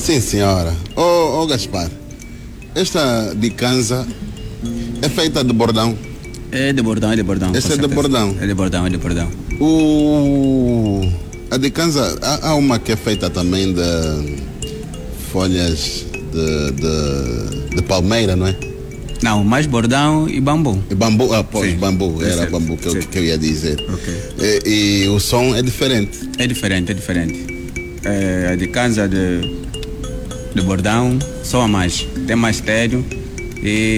Sim, senhora. Ô, Gaspar, esta de Kanza é feita de bordão? É de bordão, é de bordão. Essa é de bordão? É de bordão, é de bordão. A de Kanza, há uma que é feita também de folhas de palmeira, não é? Não, mais bordão e bambu. E bambu, pois, Sim, bambu, era certo, bambu que eu ia dizer. Ok. E o som é diferente? É diferente, é diferente. A de Kanza de bordão soa mais, tem mais estéreo e